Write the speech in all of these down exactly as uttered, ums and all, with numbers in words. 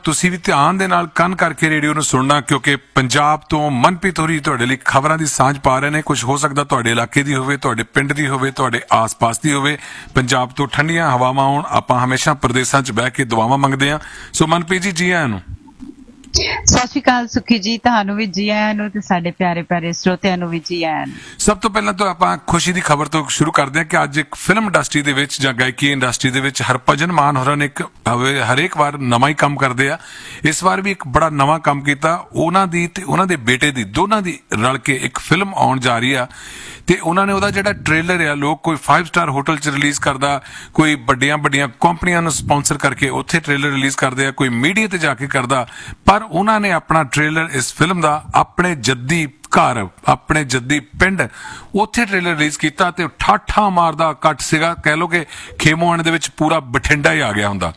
ਤੁਸੀਂ ਵੀ ਧਿਆਨ ਦੇ ਨਾਲ ਕੰਨ ਕਰਕੇ ਰੇਡੀਓ ਨੂੰ ਸੁਣਨਾ, ਕਿਉਂਕਿ ਪੰਜਾਬ ਤੋਂ ਮਨਪ੍ਰੀਤ ਹੋਰੀ ਤੁਹਾਡੇ ਲਈ ਖਬਰਾਂ ਦੀ ਸਾਂਝ ਪਾ ਰਹੇ ਨੇ। ਕੁਝ ਹੋ ਸਕਦਾ ਤੁਹਾਡੇ ਇਲਾਕੇ ਦੀ ਹੋਵੇ, ਤੁਹਾਡੇ ਪਿੰਡ ਦੀ ਹੋਵੇ, ਤੁਹਾਡੇ ਆਸ-ਪਾਸ ਦੀ ਹੋਵੇ। ਪੰਜਾਬ ਤੋਂ ਠੰਡੀਆਂ ਹਵਾਵਾਂ ਆਉਣ, ਆਪਾਂ ਹਮੇਸ਼ਾ ਪ੍ਰਦੇਸ਼ਾਂ 'ਚ ਬਹਿ ਕੇ ਦੁਆਵਾਂ ਮੰਗਦੇ ਹਾਂ। ਸੋ ਮਨਪ੍ਰੀਤ ਜੀ, ਜੀ ਆਇਆਂ ਨੂੰ। ਸਤਿ ਸ਼੍ਰੀ ਅਕਾਲ ਸੁਖੀ ਜੀ, ਤੁਹਾਨੂੰ ਵੀ ਜੀ ਆਇਆਂ ਨੂੰ ਤੇ ਸਾਡੇ ਪਿਆਰੇ ਪਿਆਰੇ ਸਰੋਤਿਆਂ ਨੂੰ ਵੀ ਜੀ ਆਇਆਂ ਨੂੰ। ਸਭ ਤੋਂ ਪਹਿਲਾਂ ਤਾਂ ਆਪਾਂ ਖੁਸ਼ੀ ਦੀ ਖਬਰ ਤੋਂ ਸ਼ੁਰੂ ਕਰਦੇ ਹਾਂ ਕਿ ਅੱਜ ਇੱਕ ਫਿਲਮ ਇੰਡਸਟਰੀ ਦੇ ਵਿੱਚ ਜਾਂ ਗਾਇਕੀ ਇੰਡਸਟਰੀ ਦੇ ਵਿੱਚ ਹਰਭਜਨ ਮਾਨ ਹੋਰਾਂ ਨੇ ਇੱਕ ਹਰੇਕ ਵਾਰ ਨਵਾਂ ਹੀ ਕੰਮ ਕਰਦੇ ਆ। ਇਸ ਵਾਰ ਵੀ ਇੱਕ ਬੜਾ ਨਵਾਂ ਕੰਮ ਕੀਤਾ। ਉਹਨਾਂ ਦੀ ਤੇ ਉਹਨਾਂ ਦੇ ਬੇਟੇ ਦੀ, ਦੋਨਾਂ ਦੀ ਰਲ ਕੇ ਇੱਕ ਫਿਲਮ ਆਉਣ ਜਾ ਰਹੀ ਆ ਤੇ ਉਹਨਾਂ ਨੇ ਉਹਦਾ ਜਿਹੜਾ ਟ੍ਰੇਲਰ ਆ, ਲੋਕ ਕੋਈ ਫਾਈਵ ਸਟਾਰ ਹੋਟਲ 'ਚ ਰਿਲੀਜ਼ ਕਰਦਾ, ਕੋਈ ਵੱਡੀਆਂ ਵੱਡੀਆਂ ਕੰਪਨੀਆਂ ਨੂੰ ਸਪਾਂਸਰ ਕਰਕੇ ਉੱਥੇ ਟ੍ਰੇਲਰ ਰਿਲੀਜ਼ ਕਰਦੇ ਆ, ਕੋਈ ਮੀਡੀਆ ਤੇ ਜਾ ਕੇ ਕਰਦਾ। ਪਰ ਉਹਨਾਂ ਨੇ ਆਪਣਾ ਟ੍ਰੇਲਰ ਇਸ ਫਿਲਮ ਦਾ ਆਪਣੇ ਜੱਦੀ ਘਰ, ਆਪਣੇ ਜੱਦੀ ਪਿੰਡ, ਉੱਥੇ ਟ੍ਰੇਲਰ ਰਿਲੀਜ਼ ਕੀਤਾ ਤੇ ਠਾਠਾ ਮਾਰਦਾ ਇਕੱਠ ਸੀਗਾ। ਕਹਿ ਲਓ ਕਿ ਖੇਮੋਆਣੇ ਦੇ ਵਿੱਚ ਪੂਰਾ ਬਠਿੰਡਾ ਹੀ ਆ ਗਿਆ ਹੁੰਦਾ।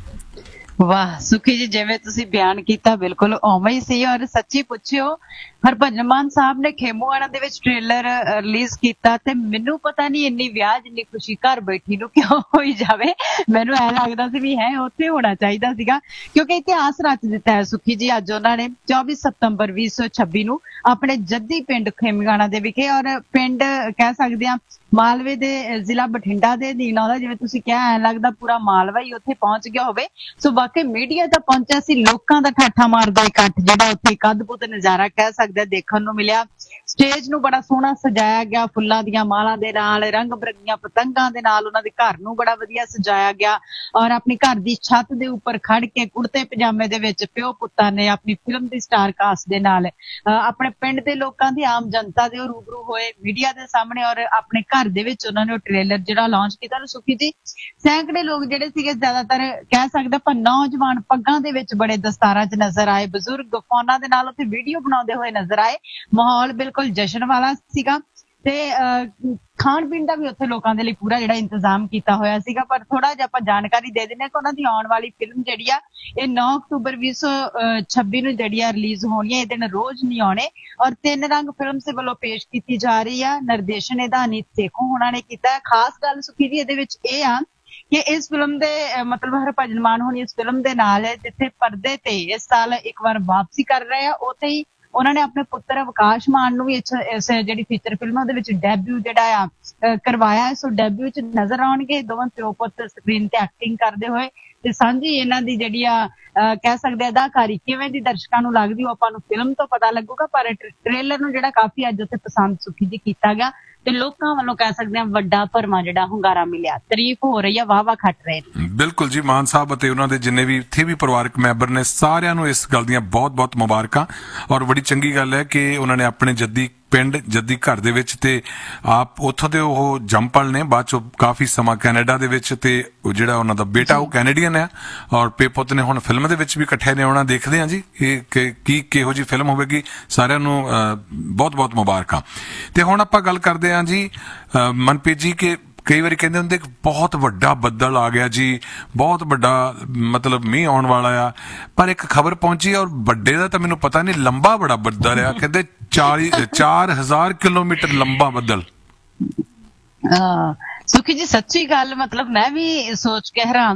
ਵਾਹ ਸੁਖੀ ਜੀ, ਜਿਵੇਂ ਤੁਸੀਂ ਬਿਆਨ ਕੀਤਾ ਬਿਲਕੁਲ ਉਵੇਂ ਹੀ ਸੀ। ਔਰ ਸੱਚੀ ਪੁੱਛਿਓ, ਹਰਭਜਨ ਮਾਨ ਸਾਹਿਬ ਨੇ ਖੇਮੋਆਣਾ ਦੇ ਵਿੱਚ ਟ੍ਰੇਲਰ ਰਿਲੀਜ਼ ਕੀਤਾ ਤੇ ਮੈਨੂੰ ਪਤਾ ਨਹੀਂ ਇੰਨੀ ਵਿਆਹ ਜਿੰਨੀ ਖੁਸ਼ੀ ਘਰ ਬੈਠੀ ਨੂੰ ਕਿਉਂ ਹੋਈ ਜਾਵੇ। ਮੈਨੂੰ ਐ ਲੱਗਦਾ ਸੀ ਵੀ ਹੈ ਉੱਥੇ ਹੋਣਾ ਚਾਹੀਦਾ ਸੀਗਾ, ਕਿਉਂਕਿ ਇਤਿਹਾਸ ਰਚ ਦਿੱਤਾ ਹੈ ਸੁਖੀ ਜੀ। ਅੱਜ ਉਹਨਾਂ ਨੇ ਚੌਵੀ ਸਤੰਬਰ ਵੀਹ ਸੌ ਛੱਬੀ ਨੂੰ ਆਪਣੇ ਜੱਦੀ ਪਿੰਡ ਖੇਮਗਾਣਾ ਦੇ ਵਿਖੇ, ਔਰ ਪਿੰਡ ਕਹਿ ਸਕਦੇ ਹਾਂ ਮਾਲਵੇ ਦੇ ਜ਼ਿਲ੍ਹਾ ਬਠਿੰਡਾ ਦੇ ਅਧੀਨ ਆਉਂਦਾ। ਜਿਵੇਂ ਤੁਸੀਂ ਕਿਹਾ, ਐਂ ਲੱਗਦਾ ਪੂਰਾ ਮਾਲਵਾ ਹੀ ਉੱਥੇ ਪਹੁੰਚ ਗਿਆ ਹੋਵੇ। ਸੋ ਬਾਕੀ ਮੀਡੀਆ ਤਾਂ ਪਹੁੰਚਿਆ ਸੀ, ਲੋਕਾਂ ਦਾ ਠਾਠਾ ਮਾਰਦਾ ਇਕੱਠ ਜਿਹੜਾ ਉੱਥੇ ਇੱਕ ਅਦਭੁਤ ਨਜ਼ਾਰਾ ਕਹਿ ਸਕਦੇ ਦੇਖਣ ਨੂੰ ਮਿਲਿਆ। ਸਟੇਜ ਨੂੰ ਬੜਾ ਸੋਹਣਾ ਸਜਾਇਆ ਗਿਆ, ਫੁੱਲਾਂ ਦੀਆਂ ਮਾਲਾਂ ਦੇ ਨਾਲ, ਰੰਗ ਬਰੰਗੀਆਂ ਪਤੰਗਾਂ ਦੇ ਨਾਲ। ਉਹਨਾਂ ਦੇ ਘਰ ਨੂੰ ਬੜਾ ਵਧੀਆ ਸਜਾਇਆ ਗਿਆ ਔਰ ਆਪਣੀ ਘਰ ਦੀ ਛੱਤ ਦੇ ਉੱਪਰ ਖੜ ਕੇ ਕੁੜਤੇ ਪਜਾਮੇ ਦੇ ਵਿੱਚ ਪਿਓ ਪੁੱਤਾਂ ਨੇ ਆਪਣੀ ਫਿਲਮ ਦੀ ਸਟਾਰ ਕਾਸਟ ਦੇ ਨਾਲ ਆਪਣੇ ਪਿੰਡ ਦੇ ਲੋਕਾਂ ਦੀ, ਆਮ ਜਨਤਾ ਦੇ ਰੂਬਰੂ ਹੋਏ ਮੀਡੀਆ ਦੇ ਸਾਹਮਣੇ ਔਰ ਆਪਣੇ ਘਰ ਦੇ ਵਿੱਚ ਉਹਨਾਂ ਨੇ ਉਹ ਟ੍ਰੇਲਰ ਜਿਹੜਾ ਲਾਂਚ ਕੀਤਾ। ਸੁਖੀ ਜੀ, ਸੈਂਕੜੇ ਲੋਕ ਜਿਹੜੇ ਸੀਗੇ, ਜ਼ਿਆਦਾਤਰ ਕਹਿ ਸਕਦੇ ਪਰ ਨੌਜਵਾਨ ਪੱਗਾਂ ਦੇ ਵਿੱਚ ਬੜੇ ਦਸਤਾਰਾਂ 'ਚ ਨਜ਼ਰ ਆਏ, ਬਜ਼ੁਰਗ ਫੋਨਾਂ ਦੇ ਨਾਲ ਉੱਥੇ ਵੀਡੀਓ ਬਣਾਉਂਦੇ ਹੋਏ ਨਜ਼ਰ ਆਏ। ਮਾਹੌਲ ਬਿਲਕੁਲ ਜਸ਼ਨ ਵਾਲਾ ਸੀਗਾ ਤੇ ਅਹ ਖਾਣ ਪੀਣ ਦਾ ਵੀ ਉੱਥੇ ਲੋਕਾਂ ਦੇ ਲਈ ਪੂਰਾ ਜਿਹੜਾ ਇੰਤਜ਼ਾਮ ਕੀਤਾ ਹੋਇਆ ਸੀਗਾ। ਪਰ ਥੋੜਾ ਜਿਹਾ ਆਪਾਂ ਜਾਣਕਾਰੀ ਦੇ ਦਿੰਦੇ ਹਾਂ ਕਿ ਉਹਨਾਂ ਦੀ ਆਉਣ ਵਾਲੀ ਫਿਲਮ ਜਿਹੜੀ ਆ ਇਹ ਨੌ ਅਕਤੂਬਰ ਵੀਹ ਸੌ ਛੱਬੀ ਨੂੰ ਜਿਹੜੀ ਆ ਰਿਲੀਜ਼ ਹੋਣੀ ਹੈ। ਇਹ ਦਿਨ ਰੋਜ਼ ਨਹੀਂ ਆਉਣੇ ਔਰ ਤਿੰਨ ਰੰਗ ਫਿਲਮ ਦੇ ਵੱਲੋਂ ਪੇਸ਼ ਕੀਤੀ ਜਾ ਰਹੀ ਆ। ਨਿਰਦੇਸ਼ਨ ਇਹਦਾ ਅਨੀਤ ਸੇਖੋਂ ਹੋਣਾ ਨੇ ਕੀਤਾ ਹੈ। ਖਾਸ ਗੱਲ ਸੁਖੀ ਜੀ ਇਹਦੇ ਵਿੱਚ ਇਹ ਆ ਕਿ ਇਸ ਫਿਲਮ ਦੇ ਮਤਲਬ ਹਰਭਜਨ ਮਾਨ ਹੋਣੀ ਇਸ ਫਿਲਮ ਦੇ ਨਾਲ ਜਿੱਥੇ ਪਰਦੇ ਤੇ ਇਸ ਸਾਲ ਇੱਕ ਵਾਰ ਵਾਪਸੀ ਕਰ ਰਹੇ ਆ, ਉੱਥੇ ਹੀ ਉਹਨਾਂ ਨੇ ਆਪਣੇ ਪੁੱਤਰ ਅਵਕਾਸ਼ ਮਾਨ ਨੂੰ ਵੀ ਇਸ ਜਿਹੜੀ ਫੀਚਰ ਫਿਲਮ ਉਹਦੇ ਵਿੱਚ ਡੈਬਿਊ ਜਿਹੜਾ ਆ ਕਰਵਾਇਆ। ਸੋ ਡੈਬਿਊ 'ਚ ਨਜ਼ਰ ਆਉਣਗੇ ਦੋਵਾਂ ਪਿਓ ਪੁੱਤ ਸਕਰੀਨ ਤੇ ਐਕਟਿੰਗ ਕਰਦੇ ਹੋਏ ਤੇ ਸਾਂਝੀ ਇਹਨਾਂ ਦੀ ਜਿਹੜੀ ਆ ਕਹਿ ਸਕਦੇ ਅਦਾਕਾਰੀ ਕਿਵੇਂ ਦੀ ਦਰਸ਼ਕਾਂ ਨੂੰ ਲੱਗਦੀ ਉਹ ਆਪਾਂ ਨੂੰ ਫਿਲਮ ਤੋਂ ਪਤਾ ਲੱਗੂਗਾ। ਪਰ ਟ੍ਰੇਲਰ ਨੂੰ ਜਿਹੜਾ ਕਾਫੀ ਅੱਜ ਉੱਥੇ ਪਸੰਦ ਸੁਖੀ ਜੀ ਕੀਤਾ ਗਿਆ ਤੇ ਲੋਕਾਂ ਵੱਲੋਂ ਕਹਿ ਸਕਦੇ ਹਾਂ ਵੱਡਾ ਭਰਵਾਂ ਜਿਹੜਾ ਹੁੰਗਾਰਾ ਮਿਲਿਆ, ਤਾਰੀਫ ਹੋ ਰਹੀ ਆ, ਵਾਹ ਵਾਹ ਖੱਟ ਰਹੇ ਨੇ। ਬਿਲਕੁਲ ਜੀ, ਮਾਨ ਸਾਹਿਬ ਅਤੇ ਉਹਨਾਂ ਦੇ ਜਿੰਨੇ ਵੀ ਇੱਥੇ ਵੀ ਪਰਿਵਾਰਕ ਮੈਂਬਰ ਨੇ, ਸਾਰਿਆਂ ਨੂੰ ਇਸ ਗੱਲ ਦੀਆਂ ਬਹੁਤ ਬਹੁਤ ਮੁਬਾਰਕਾਂ। ਔਰ ਬੜੀ ਚੰਗੀ ਗੱਲ ਹੈ ਕਿ ਉਹਨਾਂ ਨੇ ਆਪਣੇ ਜੱਦੀ ਪਿੰਡ, ਜੱਦੀ ਘਰ ਦੇ ਵਿੱਚ, ਤੇ ਆਪ ਉੱਥੋਂ ਦੇ ਉਹ ਜੰਮਪਲ ਨੇ, ਬਾਅਦ ਚੋਂ ਕਾਫੀ ਸਮਾਂ ਕੈਨੇਡਾ ਦੇ ਵਿੱਚ, ਤੇ ਜਿਹੜਾ ਉਹਨਾਂ ਦਾ ਬੇਟਾ ਉਹ ਕੈਨੇਡੀਅਨ ਹੈ ਔਰ ਪੇ ਪੁੱਤ ਨੇ ਹੁਣ ਫਿਲਮ ਦੇ ਵਿੱਚ ਵੀ ਇਕੱਠੇ ਨੇ ਆਉਣਾ। ਦੇਖਦੇ ਹਾਂ ਜੀ ਇਹ ਕੀ ਕਿਹੋ ਜਿਹੀ ਫਿਲਮ ਹੋਵੇਗੀ। ਸਾਰਿਆਂ ਨੂੰ ਬਹੁਤ ਬਹੁਤ ਮੁਬਾਰਕਾਂ। ਤੇ ਹੁਣ ਆਪਾਂ ਗੱਲ ਕਰਦੇ ਹਾਂ ਜੀ ਮਨਪ੍ਰੀਤ ਜੀ, ਕਿ ਕਈ ਵਾਰੀ ਕਹਿੰਦੇ ਹੁੰਦੇ ਕਿ ਬਹੁਤ ਵੱਡਾ ਬੱਦਲ ਆ ਗਿਆ ਜੀ, ਬਹੁਤ ਵੱਡਾ ਮਤਲਬ ਮੀਂਹ ਆਉਣ ਵਾਲਾ ਆ, ਪਰ ਇੱਕ ਖਬਰ ਪਹੁੰਚੀ ਔਰ ਵੱਡੇ ਦਾ ਤਾਂ ਮੈਨੂੰ ਪਤਾ ਨਹੀਂ, ਲੰਬਾ ਬੜਾ ਬੱਦਲ ਆ। ਕਹਿੰਦੇ ਚਾਲੀ ਚਾਰ ਹਜ਼ਾਰ ਕਿਲੋਮੀਟਰ ਲੰਬਾ ਬੱਦਲ। ਸੁਖੀ ਜੀ ਸੱਚੀ ਗੱਲ, ਮਤਲਬ ਮੈਂ ਵੀ ਸੋਚ ਕੇ ਹੈਰਾਨ